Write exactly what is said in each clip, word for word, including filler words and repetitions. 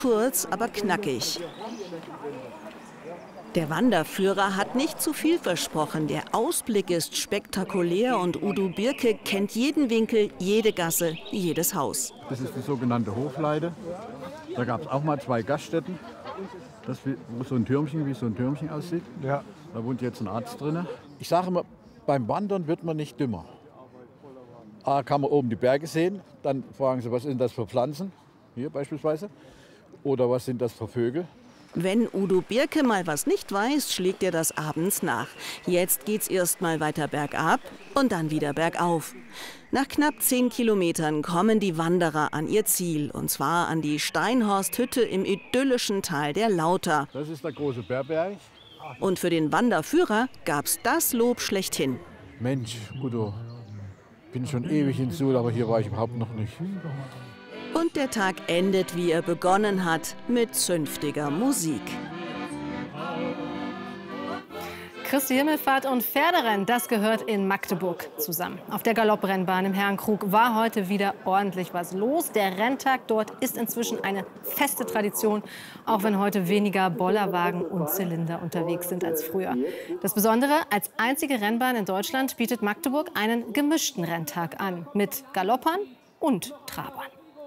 Kurz, aber knackig. Der Wanderführer hat nicht zu viel versprochen. Der Ausblick ist spektakulär und Udo Birke kennt jeden Winkel, jede Gasse, jedes Haus. Das ist die sogenannte Hofleide. Da gab es auch mal zwei Gaststätten, das, wo so ein Türmchen, wie so ein Türmchen aussieht. Ja. Da wohnt jetzt ein Arzt drin. Ich sage immer, beim Wandern wird man nicht dümmer. A, kann man oben die Berge sehen, dann fragen sie, was sind das für Pflanzen, hier beispielsweise, oder was sind das für Vögel. Wenn Udo Birke mal was nicht weiß, schlägt er das abends nach. Jetzt geht's erst mal weiter bergab und dann wieder bergauf. Nach knapp zehn Kilometern kommen die Wanderer an ihr Ziel, und zwar an die Steinhorsthütte im idyllischen Tal der Lauter. Das ist der große Bärberg. Und für den Wanderführer gab's das Lob schlechthin. Mensch, Udo, bin schon ewig in Suhl, aber hier war ich überhaupt noch nicht. Und der Tag endet, wie er begonnen hat, mit zünftiger Musik. Christi Himmelfahrt und Pferderennen, das gehört in Magdeburg zusammen. Auf der Galopprennbahn im Herrenkrug war heute wieder ordentlich was los. Der Renntag dort ist inzwischen eine feste Tradition, auch wenn heute weniger Bollerwagen und Zylinder unterwegs sind als früher. Das Besondere, als einzige Rennbahn in Deutschland bietet Magdeburg einen gemischten Renntag an, mit Galoppern und Trabern.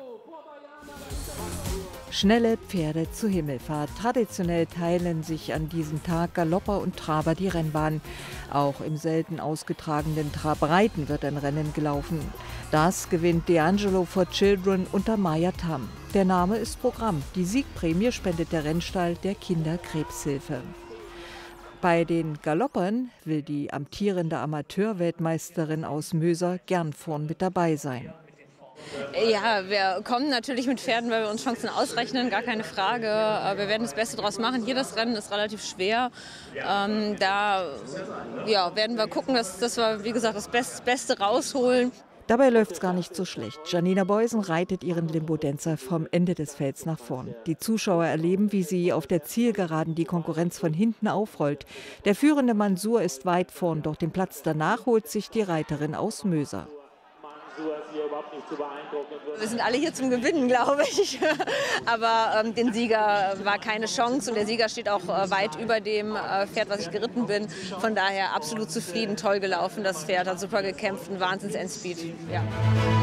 Schnelle Pferde zur Himmelfahrt. Traditionell teilen sich an diesem Tag Galopper und Traber die Rennbahn. Auch im selten ausgetragenen Trabreiten wird ein Rennen gelaufen. Das gewinnt D'Angelo for Children unter Maya Tam. Der Name ist Programm. Die Siegprämie spendet der Rennstall der Kinderkrebshilfe. Bei den Galoppern will die amtierende Amateurweltmeisterin aus Möser gern vorn mit dabei sein. Ja, wir kommen natürlich mit Pferden, weil wir uns Chancen ausrechnen, gar keine Frage. Wir werden das Beste draus machen. Hier das Rennen ist relativ schwer. Ähm, da ja, werden wir gucken, dass, dass wir, wie gesagt, das Beste rausholen. Dabei läuft es gar nicht so schlecht. Janina Beusen reitet ihren Limbodenzer vom Ende des Felds nach vorn. Die Zuschauer erleben, wie sie auf der Zielgeraden die Konkurrenz von hinten aufrollt. Der führende Mansur ist weit vorn, doch den Platz danach holt sich die Reiterin aus Möser. Wir sind alle hier zum Gewinnen, glaube ich. Aber ähm, den Sieger war keine Chance und der Sieger steht auch äh, weit über dem äh, Pferd, was ich geritten bin. Von daher absolut zufrieden, toll gelaufen. Das Pferd hat super gekämpft, ein Wahnsinns-Endspeed. Ja.